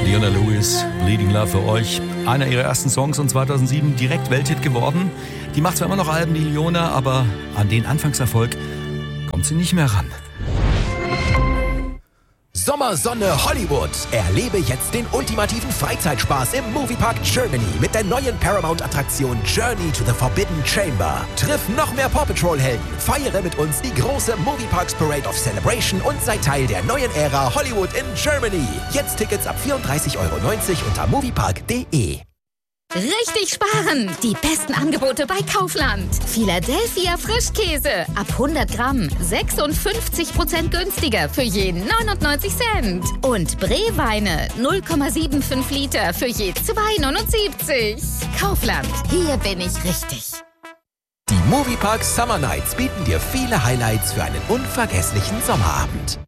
Leona Lewis, Bleeding Love für euch. Einer ihrer ersten Songs und 2007 direkt Welthit geworden. Die macht zwar immer noch Alben, die Leona, aber an den Anfangserfolg kommt sie nicht mehr ran. Sommersonne Hollywood. Erlebe jetzt den ultimativen Freizeitspaß im Moviepark Germany mit der neuen Paramount-Attraktion Journey to the Forbidden Chamber. Triff noch mehr Paw Patrol-Helden, feiere mit uns die große Movieparks Parade of Celebration und sei Teil der neuen Ära Hollywood in Germany. Jetzt Tickets ab 34,90 € unter moviepark.de. Richtig sparen! Die besten Angebote bei Kaufland. Philadelphia Frischkäse ab 100 Gramm 56% günstiger für je 99 Cent. Und Breweine 0,75 Liter für je 2,79. Kaufland, hier bin ich richtig. Die Moviepark Summer Nights bieten dir viele Highlights für einen unvergesslichen Sommerabend.